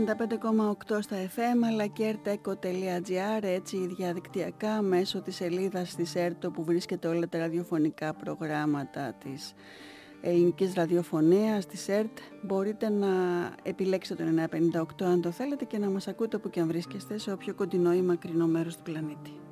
95,8 στα FM αλλά και rteco.gr, έτσι διαδικτυακά μέσω της σελίδας της ΕΡΤ, που βρίσκεται όλα τα ραδιοφωνικά προγράμματα της ελληνικής ραδιοφωνίας, της ΕΡΤ. Μπορείτε να επιλέξετε το 958 αν το θέλετε και να μας ακούτε όπου και αν βρίσκεστε, σε όποιο κοντινό ή μακρινό μέρος του πλανήτη.